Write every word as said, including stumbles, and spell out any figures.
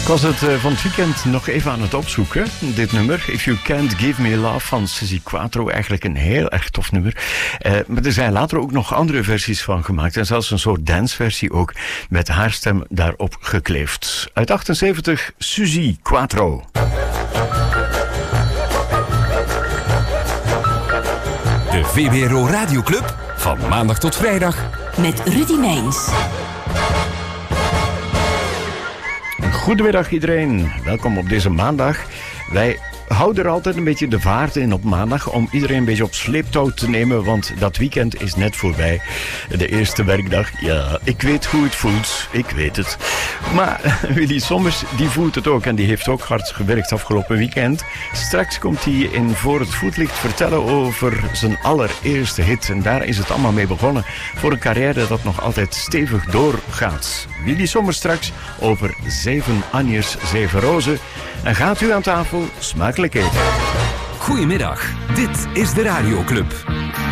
Ik was het uh, van het weekend nog even aan het opzoeken, dit nummer. If You Can't Give Me Love van Suzi Quatro. Eigenlijk een heel erg tof nummer. Uh, maar er zijn later ook nog andere versies van gemaakt. En zelfs een soort danceversie ook, met haar stem daarop gekleefd. Uit achtenzeventig, Suzi Quatro. De V B R O Radioclub, van maandag tot vrijdag. Met Rudy Meijns. Goedemiddag iedereen, welkom op deze maandag. Wij houden er altijd een beetje de vaart in op maandag om iedereen een beetje op sleeptouw te nemen, want dat weekend is net voorbij. De eerste werkdag, ja, ik weet hoe het voelt, ik weet het. Maar Willy Sommers, die voelt het ook en die heeft ook hard gewerkt afgelopen weekend. Straks komt hij in Voor het Voetlicht vertellen over zijn allereerste hit. En daar is het allemaal mee begonnen voor een carrière dat nog altijd stevig doorgaat. Willy Sommers straks over Zeven Anjes, Zeven Rozen. En gaat u aan tafel smakelijk eten. Goedemiddag, dit is de Radioclub.